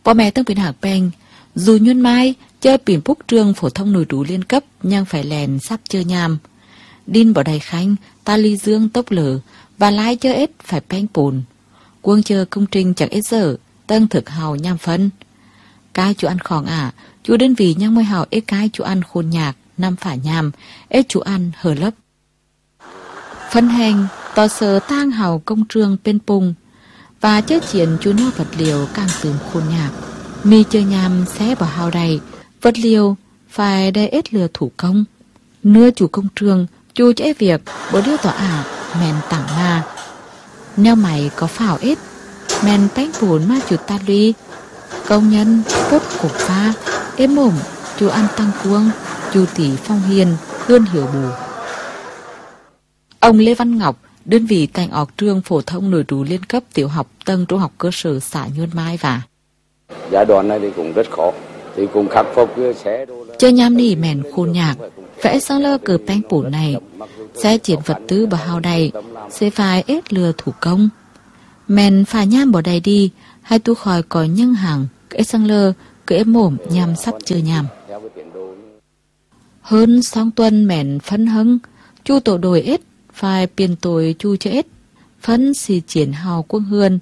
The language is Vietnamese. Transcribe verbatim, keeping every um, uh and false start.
Bố mẹ từng biến hạc bèn, dù nhuân mai, chơi bìm phúc trường phổ thông nổi đủ liên cấp, nhưng phải lèn sắp chơi nhàm. Đin bỏ đầy khanh, ta ly dương tốc lửa, và lái chơi ít phải bèn bùn. Quân chơi công trình chẳng ít giờ, tân thực hào nham phân. Cái chú ăn khỏng ả, chú đến vì nhang môi hào ít cái chú ăn khôn nhạc, năm phải nhàm, ít chú ăn hờ lấp. Phân hành, tò sờ tang hào công trường bên pung, và chơi chiến chú nó vật liều càng tường khôn nhạc. Mi chơi nhàm xé bỏ hào đầy, vật liều phải đầy ít lừa thủ công. Nưa chủ công trường, chú chế việc, bố điêu tỏ ả, mèn tảng ma. Nếu mày có phảo ít, mèn bánh bùn ma chủ ta ly. Công nhân, phốt cổ pha, êm mồm, chú ăn tăng cuông, chú tỷ phong hiền, hơn hiểu bù. Ông Lê Văn Ngọc, đơn vị cảnh ọc trường phổ thông nổi đủ liên cấp tiểu học tầng trung học cơ sở xã Nhuân Mai và giai đoạn này thì cũng rất khó, thì cũng khắc phục sẽ chơi nhám nỉ mèn khôn nhạc, vẽ sang lơ cờ bánh bùn này, sẽ triển vật tư bà hào đầy, sẽ phải ết lừa thủ công. Mèn phải nhám bỏ đầy đi, hay tu khỏi có nhân hàng, cái sang lơ, cái mồm nhằm sắp chơi nhằm. Hơn sáu tuần mèn phấn hưng, chu tổ đồi ít, phải tiền tuổi chu cho ít, phấn xì triển hào quân hươn,